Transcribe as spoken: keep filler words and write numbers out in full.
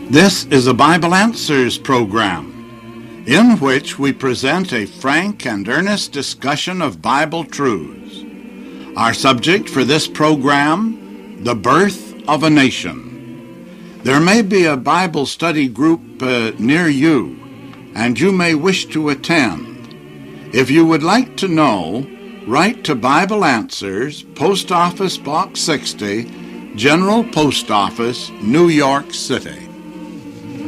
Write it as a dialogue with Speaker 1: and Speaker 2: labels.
Speaker 1: This is a Bible Answers program in which we present a frank and earnest discussion of Bible truths. Our subject for this program, the birth of a nation. There may be a Bible study group uh, near you, and you may wish to attend. If you would like to know, write to Bible Answers, Post Office Box sixty, General Post Office, New York City.